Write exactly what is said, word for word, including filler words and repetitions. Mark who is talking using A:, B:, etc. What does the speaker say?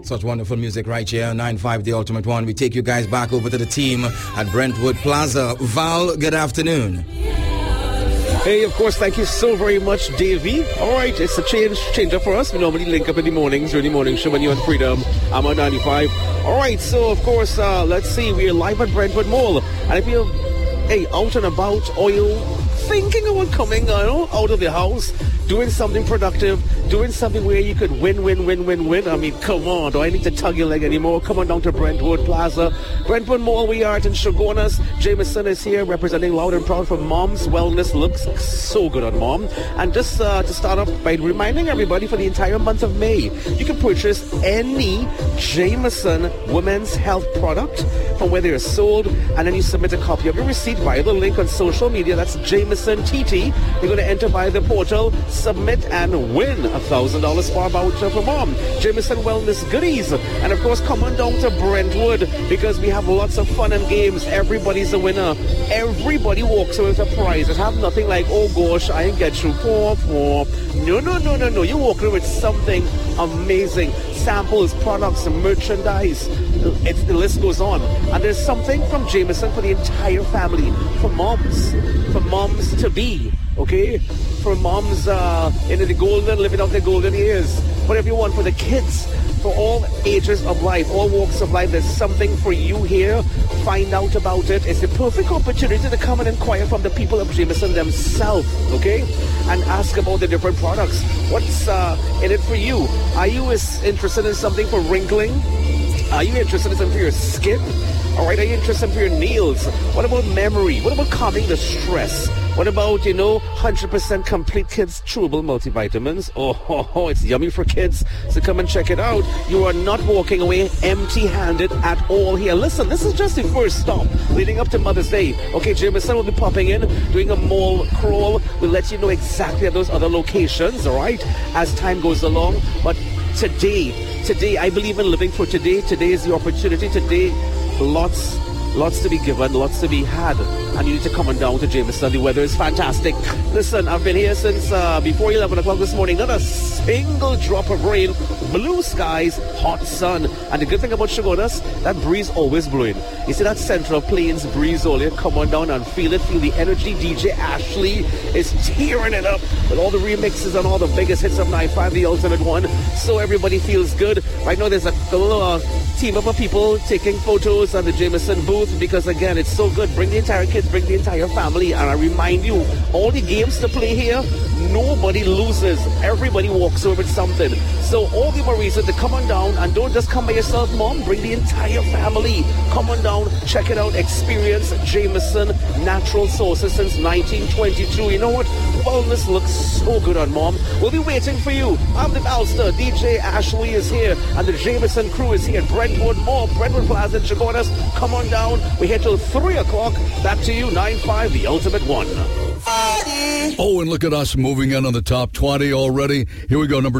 A: Such wonderful music right here, nine five The Ultimate One. We take you guys back over to the team at Brentwood Plaza. Val, good afternoon.
B: Hey, of course, thank you so very much, Davey. All right, it's a change changer for us. We normally link up in the mornings, during the morning show when you're on Freedom. I'm on ninety-five. All right, so, of course, uh, let's see. We're live at Brentwood Mall. And if you're, hey, out and about, or you're thinking about coming, you know, out of the house, doing something productive, doing something where you could win, win, win, win, win. I mean, come on. Do I need to tug your leg anymore? Come on down to Brentwood Plaza. Brentwood Mall, we are at in Shogunas. Jameson is here representing Loud and Proud for Mom's Wellness. Looks so good on Mom. And just uh, to start off by reminding everybody, for the entire month of May, you can purchase any Jameson women's health product from where they are sold, and then you submit a copy of your receipt via the link on social media. That's Jameson T T. You're going to enter via the portal, submit, and win a one thousand dollars spa voucher for Mom. Jameson Wellness goodies. And of course, come on down to Brentwood because we have lots of fun and games. Everybody's a winner. Everybody walks away with a prize. It have nothing like, oh gosh, I ain't get through. Poor, poor. No, no, no, no, no. You walk away with something amazing. Samples, products, merchandise. It's, the list goes on. And there's something from Jameson for the entire family. For moms. For moms to be. Okay? For moms uh, in the golden, living out their golden years. Whatever you want for the kids. For all ages of life, all walks of life, there's something for you here. Find out about it. It's the perfect opportunity to come and inquire from the people of Jameson themselves, okay? And ask about the different products. What's uh, in it for you? Are you is interested in something for wrinkling? Are you interested in something for your skin? All right, are you interested for your nails? What about memory? What about calming the stress? What about, you know, one hundred percent complete kids chewable multivitamins? Oh, oh, oh, it's yummy for kids. So come and check it out. You are not walking away empty-handed at all here. Listen, this is just the first stop leading up to Mother's Day. Okay, Jameson will be popping in, doing a mall crawl. We'll let you know exactly at those other locations, all right, as time goes along. But today, today, I believe in living for today. Today is the opportunity. Today, lots Lots to be given, lots to be had. And you need to come on down to Jameson. The weather is fantastic. Listen, I've been here since uh, before eleven o'clock this morning. Not a single drop of rain. Blue skies, hot sun. And the good thing about Shogunas, that breeze always blowing. You see that Central Plains breeze all here? Come on down and feel it. Feel the energy. D J Ashley is tearing it up with all the remixes and all the biggest hits of nine five, the ultimate one. So everybody feels good. Right now there's a little uh, team up of people taking photos on the Jameson booth because, again, it's so good. Bring the entire kids, bring the entire family. And I remind you, all the games to play here, nobody loses. Everybody walks over with something. So all the more reason to come on down, and don't just come by yourself, Mom. Bring the entire family. Come on down, check it out, experience Jameson natural sources since nineteen twenty-two. You know what? Wellness looks so good on Mom. We'll be waiting for you. I'm the Alster. D J Ashley is here, and the Jameson crew is here at Brentwood Mall, Brentwood Plaza in Shogunas. Come on down. We're here till three o'clock. Back to you, nine five, the ultimate one.
C: Oh, and look at us moving in on the top twenty already. Here we go, number